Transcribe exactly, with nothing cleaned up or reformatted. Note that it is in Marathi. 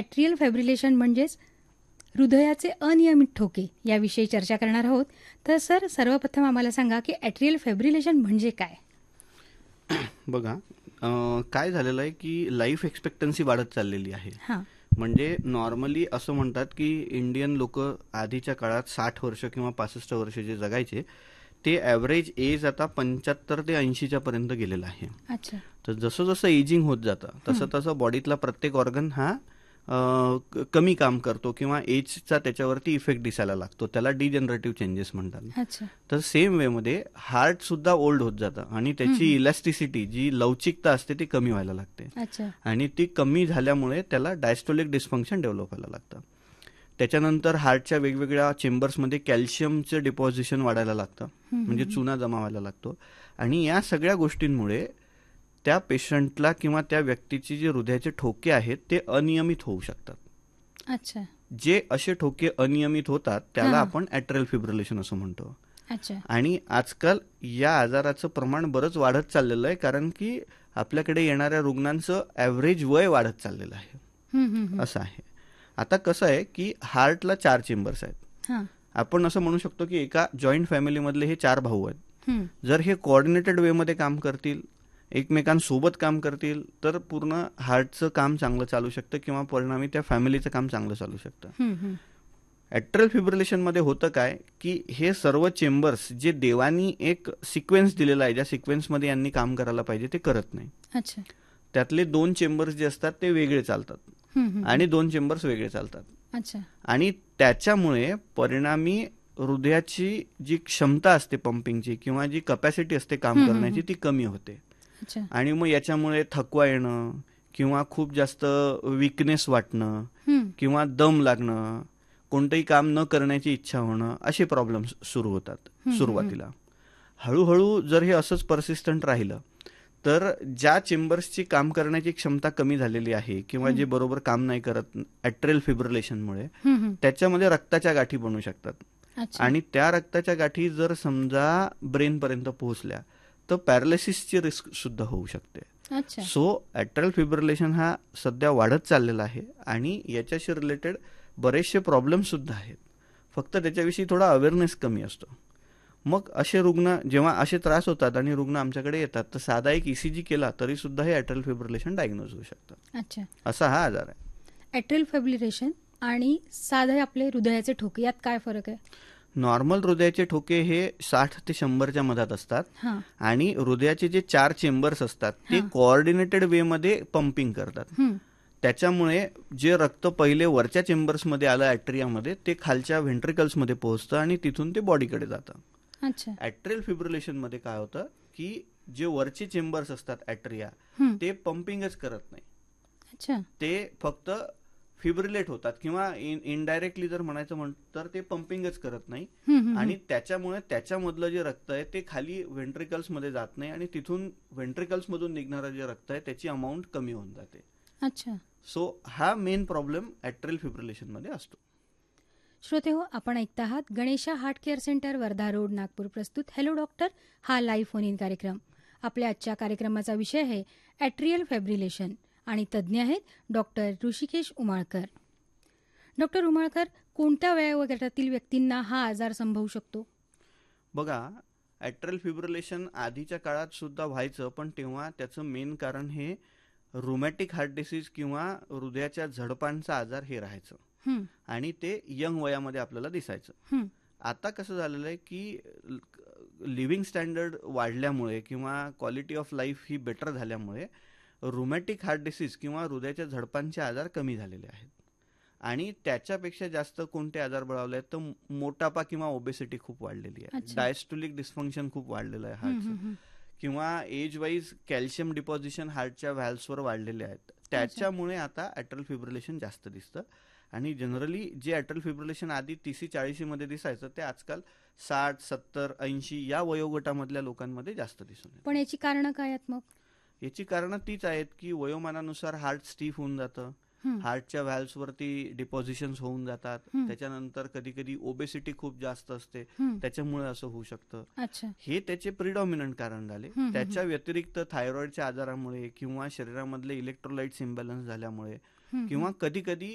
ॲट्रियल फायब्रिलेशन म्हणजेच हृदयाचे अनियमित ठोके याविषयी चर्चा करणार आहोत. तर सर, सर्वप्रथम आम्हाला सांगा की ॲट्रियल फायब्रिलेशन म्हणजे काय? बघा, अं, काय झालेलं आहे की लाईफ एक्सपेक्टन्सी वाढत चाललेली आहे. हां. म्हणजे नॉर्मली असं म्हणतात की इंडियन लोक आधीच्या काळात साठ वर्ष किंवा पासष्ट वर्ष जे जगायचे ते ॲव्हरेज एज आता पंच्याहत्तर ते ऐंशीच्या पर्यंत गेलेलं आहे. अच्छा. तर जसं जसं एजिंग होत जातं तसं तसं बॉडीतला प्रत्येक ऑर्गन हा अं, क- कमी काम करतो किंवा एजचा त्याच्यावरती इफेक्ट दिसायला लागतो. त्याला डिजनरेटिव्ह चेंजेस म्हणतात. अच्छा. तर सेम वेमध्ये हार्ट सुद्धा ओल्ड होत जातं आणि त्याची इलॅस्टिसिटी जी लवचिकता असते ती कमी व्हायला लागते. अच्छा. आणि ती कमी झाल्यामुळे त्याला डायस्टोलिक डिस्फंक्शन डेव्हलप व्हायला लागतं. त्याच्यानंतर हार्टच्या वेगवेगळ्या चेंबर्समध्ये कॅल्शियमचं डिपॉझिशन वाढायला लागतं, म्हणजे चुना जमा व्हायला लागतो. आणि या सगळ्या गोष्टींमुळे त्या पेशंटला किंवा त्या व्यक्तीची जे हृदयाचे ठोके आहेत ते अनियमित होऊ शकतात. अच्छा. जे असे ठोके अनियमित होतात त्याला हां. आपण ॲट्रियल फिब्रिलेशन असं म्हणतो. अच्छा. आणि आजकाल या आजाराचं प्रमाण बरंच वाढत चाललेलं आहे, कारण की आपल्याकडे येणाऱ्या रुग्णांचं ॲव्हरेज वय वाढत चाललेलं आहे. हं, हं, हं. असं आहे. आता कसं आहे की हार्टला चार चेंबर्स आहेत. हां. आपण असं म्हणू शकतो की एका जॉईंट फॅमिलीमधले हे चार भाऊ आहेत. हं. जर हे कोऑर्डिनेटेड वेमध्ये काम करतील, एकमेकांसोबत काम करतील, तर पूर्ण हार्टचं काम चांगलं चालू शकतं किंवा परिणामी त्या फॅमिलीचं काम चांगलं चालू शकतं. हं, हं. ॲट्रियल फिब्रिलेशनमध्ये होतं काय की हे सर्व चेंबर्स जे देवानी एक सिक्वेन्स दिलेला आहे, ज्या सिक्वेन्समध्ये यांनी काम करायला पाहिजे ते करत नाही. अच्छा. त्यातले दोन चेंबर्स जे असतात ते वेगळे चालतात हं, हं. आणि दोन चेंबर्स वेगळे चालतात. अच्छा. आणि त्याच्यामुळे परिणामी हृदयाची जी क्षमता असते पंपिंगची किंवा जी कपॅसिटी असते काम करण्याची ती कमी होते. अच्छा. आणि मग याच्यामुळे थकवा येणं किंवा खूप जास्त विकनेस वाटणं हं. किंवा दम लागणं, कोणतंही काम न करण्याची इच्छा होणं, असे प्रॉब्लेम्स सुरू होतात सुरुवातीला. हळूहळू जर हे असंच परसिस्टंट राहिलं तर ज्या चेंबर्सची काम करण्याची क्षमता कमी झालेली आहे किंवा जे बरोबर काम नाही करत ॲट्रियल फिब्रिलेशनमुळे, हं, हं. त्याच्यामध्ये रक्ताच्या गाठी बनू शकतात. अच्छा. आणि त्या रक्ताच्या गाठी जर समजा ब्रेनपर्यंत पोहोचल्या तर पॅरालिसिसची रिस्क सुद्धा होऊ शकते. अच्छा. सो ॲट्रियल फिब्रिलेशन हा सध्या वाढत चाललेला आहे आणि याच्याशी रिलेटेड बरेचसे प्रॉब्लेम सुद्धा आहेत. फक्त त्याच्याविषयी थोडा अवेअरनेस कमी असतो. मग असे रुग्ण जेव्हा असे त्रास होतात आणि रुग्ण आमच्याकडे येतात तर साधा एक ईसीजी केला तरी सुद्धा हे ॲट्रियल फिब्रिलेशन डायग्नोज होऊ शकतं. अच्छा. असा हा आजार आहे. ॲट्रियल फायब्रिलेशन आणि साधे आपले हृदयाचे ठोके यात काय फरक आहे? नॉर्मल हृदयाचे ठोके हे साठ ते शंभरच्या मधात असतात हां. आणि हृदयाचे जे चार चेंबर्स असतात ते हां. कोऑर्डिनेटेड वेमध्ये पंपिंग करतात. हं. त्याच्यामुळे जे रक्त पहिले वरच्या चेंबर्समध्ये आलं ॲट्रियामध्ये ते खालच्या व्हेंट्रिकल्समध्ये पोहोचतं आणि तिथून ते बॉडीकडे जातं. अच्छा. ॲट्रियल फिब्रिलेशनमध्ये काय होतं की जे वरचे चेंबर्स असतात ॲट्रिया हं. ते पंपिंगच करत नाही. अच्छा. ते फक्त फिब्रिलेट होतात किंवा इन इनडायरेक्टली जर म्हणायचं म्हटलं तर ते पंपिंगच करत नाही. हं, हं, आणि त्याच्यामुळे त्याच्यामधलं जे रक्त आहे ते खाली व्हेंट्रिकल्समध्ये जात नाही आणि तिथून व्हेंट्रिकल्समधून निघणारं जे रक्त आहे त्याची अमाऊंट कमी होऊन जाते. अच्छा. सो हा मेन प्रॉब्लेम ॲट्रियल फिब्रिलेशनमध्ये असतो. श्रोते हो, आपण ऐकत आहात Ganesha heart care centre, Wardha road, Nagpur प्रस्तुत हॅलो डॉक्टर हा लाईव्ह फोन इन कार्यक्रम. आपल्या आजच्या कार्यक्रमाचा विषय आहे ॲट्रियल फायब्रिलेशन आणि तज्ज्ञ आहेत डॉक्टर ऋषिकेश उमाळकर. डॉक्टर उमाळकर, कोणत्या वयोगटातील व्यक्तींना हा आजार संभवू शकतो? बघा, ॲट्रियल फिब्रिलेशन आधीच्या काळात सुद्धा व्हायचं, पण तेव्हा त्याचं मेन कारण हे रुमॅटिक हार्ट डिसीज किंवा हृदयाच्या झडपांचा आजार हे राहायचं हं. आणि ते यंग वयामध्ये आपल्याला दिसायचं. हं. आता कसं झालेलं आहे की लिव्हिंग स्टँडर्ड वाढल्यामुळे किंवा quality of life he better झाल्यामुळे रुमॅटिक हार्ट डिसीज किंवा हृदयाच्या झडपांचे आजार कमी झालेले आहेत. आणि त्याच्यापेक्षा जास्त कोणते आजार बळावले आहेत तर मोटापा किंवा ओबेसिटी खूप वाढलेली आहे. अच्छा. डायस्टोलिक डिस्फंक्शन खूप वाढलेलं आहे हं, हं, हार्टचं. हं. किंवा एज वाईज कॅल्शियम डिपॉझिशन हार्टच्या व्हॅल्व्सवर वाढलेले आहेत. त्याच्यामुळे आता ॲट्रियल फिब्रिलेशन जास्त दिसतं. आणि जनरली जे ॲट्रियल फिब्रिलेशन आधी तीसी चाळीसीमध्ये दिसायचं ते आजकाल साठ सत्तर ऐंशी या वयोगटामधल्या लोकांमध्ये जास्त दिसून येतं. पण याची कारणं काय आहेत मग? याची कारणं तीच आहेत की वयोमानानुसार हार्ट स्टीफ होऊन जातं, हं. हार्टच्या व्हॅल्व्सवरती डिपॉझिशन्स होऊन जातात. हं. त्याच्यानंतर कधी कधी ओबेसिटी खूप जास्त असते, हं. त्याच्यामुळे असं होऊ शकतं. अच्छा. हे त्याचे प्रिडॉमिनंट कारण झाले. हं, हं, त्याच्या व्यतिरिक्त थायरॉइडच्या आजारामुळे किंवा शरीरामधले इलेक्ट्रोलाइट्स इम्बॅलन्स झाल्यामुळे हं, हं. किंवा कधी कधी